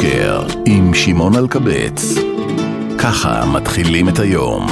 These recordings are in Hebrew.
הבוקר עם שמעון אלקבץ. ככה מתחילים את היום.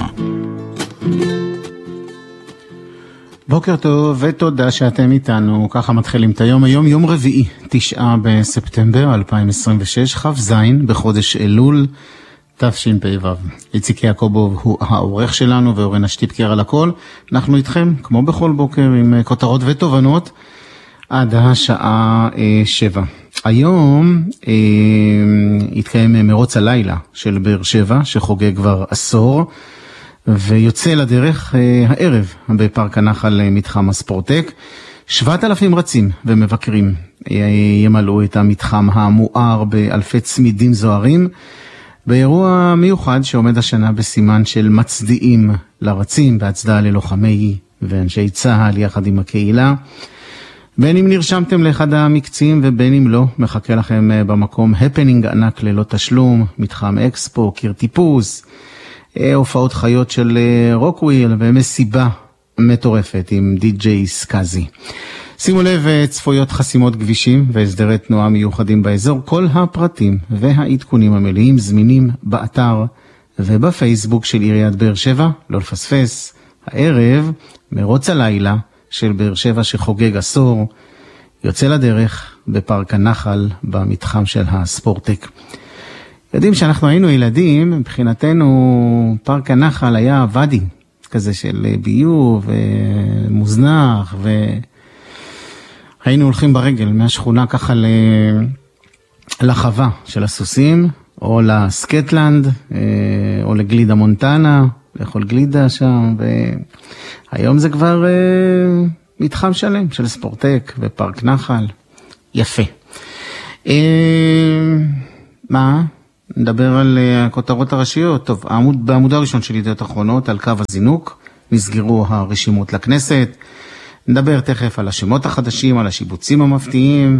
בוקר טוב ותודה שאתם איתנו. ככה מתחילים את היום. היום יום רביעי, 9 בספטמבר 2026, כ"ז בחודש אלול תשפ"ו. איציק יעקובוב הוא העורך שלנו ואורן השטיפקר על הכל. אנחנו איתכם כמו בכל בוקר עם כותרות ותובנות עד השעה 7. היום התקיים מרוץ הלילה של באר שבע שחוגג כבר עשור, ויוצא לדרך הערב בפארק הנחל מתחם הספורטק. 7,000 רצים ומבקרים ימלאו את המתחם המואר באלפי צמידים זוהרים, באירוע מיוחד שעומד השנה בסימן של מצדיעים לרצים, בהצדעה ללוחמי ואנשי צה"ל יחד עם הקהילה. בין אם נרשמתם לאחד המקצים ובין אם לא, מחכה לכם במקום הפנינג ענק ללא תשלום, מתחם אקספו, קיר טיפוס, הופעות חיות של רוקוויל ומסיבה מטורפת עם די-ג'יי סקאזי. שימו לב, צפויות חסימות כבישים והסדרי תנועה מיוחדים באזור. כל הפרטים והעדכונים המלאים זמינים באתר ובפייסבוק של עיריית באר שבע. לא לפספס, הערב מרוץ הלילה של באר שבע שחוגג עשור יוצא לדרך בפארק הנחל במתחם של הספורטק. יודעים שאנחנו היינו ילדים, מבחינתנו פארק הנחל היה ואדי כזה של ביוב ומוזנח, והיינו הולכים ברגל מהשכונה ככה לחווה של הסוסים, או לסקטלנד, או לגלידה מונטנה, לאכול גלידה שם, והיום זה כבר מתחם שלם של ספורטק ופארק נחל. יפה. מה? נדבר על הכותרות הראשיות. טוב, בעמוד הראשון של ידיעות אחרונות, על קו הזינוק, נסגרו הרשימות לכנסת. נדבר תכף על השמות החדשים, על השיבוצים המפתיעים,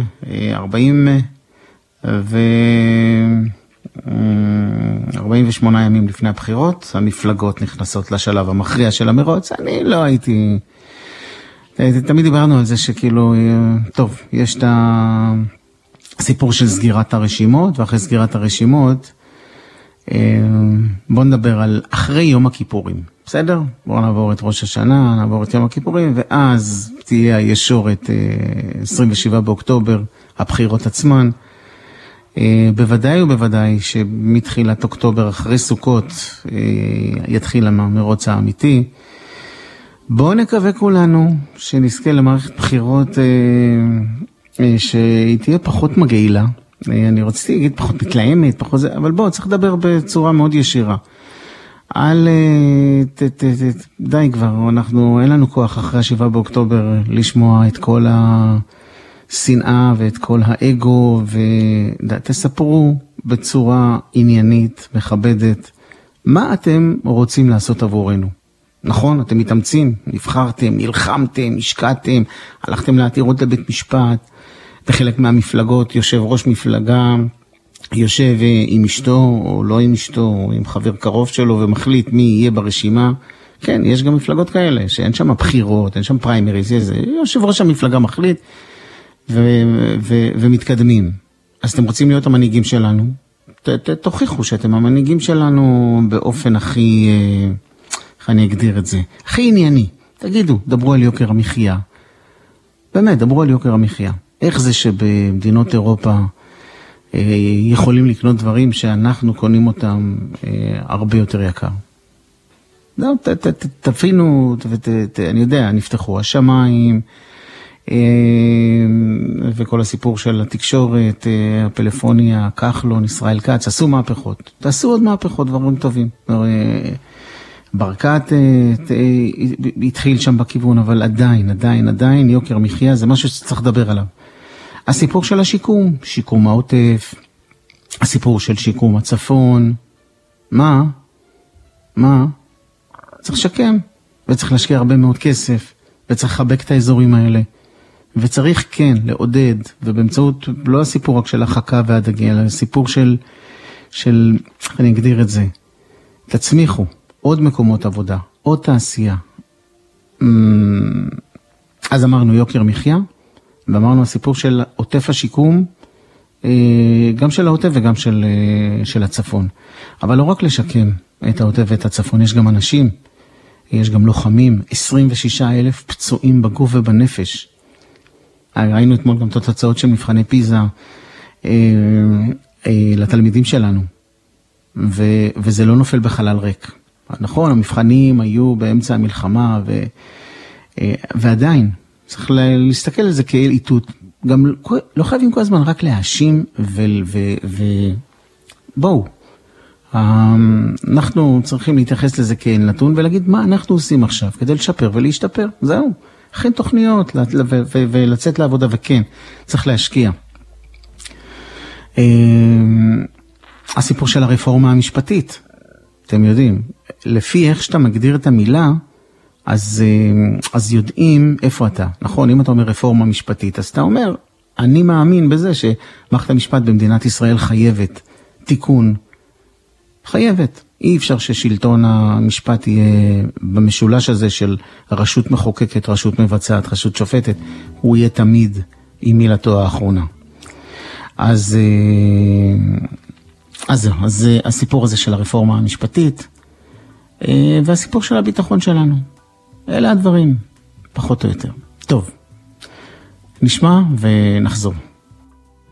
48 ימים לפני הבחירות, המפלגות נכנסות לשלב המכריע של המרוץ. אני לא הייתי, תמיד דיברנו על זה שכאילו, טוב, יש את הסיפור של סגירת הרשימות, ואחרי סגירת הרשימות, בואו נדבר על אחרי יום הכיפורים, בסדר? בואו נעבור את ראש השנה, נעבור את יום הכיפורים, ואז תהיה הישורת 27 באוקטובר, הבחירות עצמן. בוודאי ובוודאי שמתחילת אוקטובר אחרי סוכות יתחיל המרוץ האמיתי. בואו נקווה כולנו שנזכה למערכת בחירות שהיא תהיה פחות מגעילה. אני רציתי להגיד פחות מתלהמת, פחות זה, אבל בואו צריך לדבר בצורה מאוד ישירה. די כבר, אין לנו כוח אחרי 7 באוקטובר לשמוע את כל השנאה ואת כל האגו, ותספרו בצורה עניינית, מכבדת, מה אתם רוצים לעשות עבורנו. נכון, אתם מתאמצים, נבחרתם, נלחמתם, השקעתם, הלכתם לעתירות לבית משפט, בחלק מהמפלגות יושב ראש מפלגה, יושב עם אשתו או לא עם אשתו, או עם חבר קרוב שלו ומחליט מי יהיה ברשימה. כן, יש גם מפלגות כאלה שאין שם בחירות, אין שם פריימריז, יושב ראש המפלגה מחליט ומתקדמים. אז אתם רוצים להיות המנהיגים שלנו, תוכיחו שאתם המנהיגים שלנו באופן הכי, איך אני אגדיר את זה, הכי ענייני. תגידו, דברו על יוקר המחיה. באמת, דברו על יוקר המחיה. איך זה שבמדינות אירופה יכולים לקנות דברים שאנחנו קונים אותם הרבה יותר יקר? תבינו, אני יודע, נפתחו השמיים, וכל הסיפור של התקשורת, הפלאפוניה, כחלון, ישראל כץ, עשו מהפכות. תעשו עוד מהפכות, דברים טובים. ברקת התחיל שם בכיוון, אבל עדיין יוקר מחיה זה משהו שצריך לדבר עליו. הסיפור של השיקום, שיקום העוטף, הסיפור של שיקום הצפון, מה? צריך לשקם, וצריך להשקיע הרבה מאוד כסף, וצריך לחבק את האזורים האלה, וצריך כן לעודד, ובאמצעות, לא הסיפור רק של החכה והדגל, אלא הסיפור של, אני אגדיר את זה, תצמיחו עוד מקומות עבודה, עוד תעשייה. אז אמרנו יוקר מחיה, ואמרנו הסיפור של עוטף השיקום, גם של העוטף וגם של הצפון. אבל לא רק לשקם את העוטף ואת הצפון, יש גם אנשים, יש גם לוחמים, 26,000 פצועים בגוף ובנפש. ראינו אתמול גם את התוצאות של מבחני פיזה לתלמידים שלנו, וזה לא נופל בחלל ריק. נכון, המבחנים היו באמצע המלחמה, ועדיין צריך להסתכל על זה כאל איתות. גם לא חייבים כל הזמן רק להאשים, ובואו, אנחנו צריכים להתייחס לזה כאל נתון, ולהגיד מה אנחנו עושים עכשיו כדי לשפר ולהשתפר. זהו, הכין תוכניות ולצאת לעבודה, וכן, צריך להשקיע. הסיפור של הרפורמה המשפטית, אתם יודעים, לפי איך שאתה מגדיר את המילה, אז יודעים איפה אתה. נכון, אם אתה אומר רפורמה משפטית, אז אתה אומר, אני מאמין בזה שמערכת המשפט במדינת ישראל חייבת תיקון. חייבת. אי אפשר ששלטון המשפט יהיה במשולש הזה של רשות מחוקקת, רשות מבצעת, רשות שופטת. הוא יהיה תמיד עם מילתו האחרונה. אז הסיפור הזה של הרפורמה המשפטית, והסיפור של הביטחון שלנו. אלה הדברים, פחות או יותר. טוב, נשמע ונחזור.